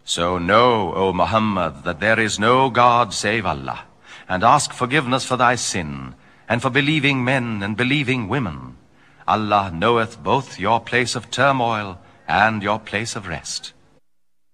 So know, O Muhammad, that there is no God save Allah, and ask forgiveness for thy sin, and for believing men and believing women. Allah knoweth both your place of turmoil and your place of rest.